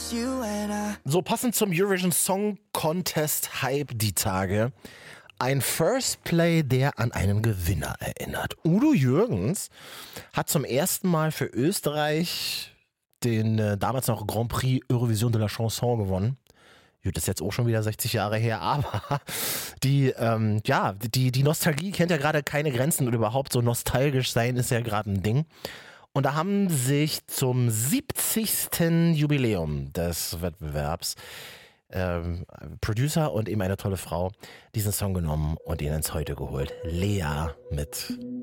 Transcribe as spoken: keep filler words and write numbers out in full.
So passend zum Eurovision Song Contest Hype die Tage. Ein First Play, der an einen Gewinner erinnert. Udo Jürgens hat zum ersten Mal für Österreich den äh, damals noch Grand Prix Eurovision de la Chanson gewonnen. Gut, das ist jetzt auch schon wieder sechzig Jahre her, aber die, ähm, ja, die, die Nostalgie kennt ja gerade keine Grenzen und überhaupt so nostalgisch sein ist ja gerade ein Ding. Und da haben sich zum siebzigsten Jubiläum des Wettbewerbs ähm, Producer und eben eine tolle Frau diesen Song genommen und ihn ins Heute geholt. Lea mit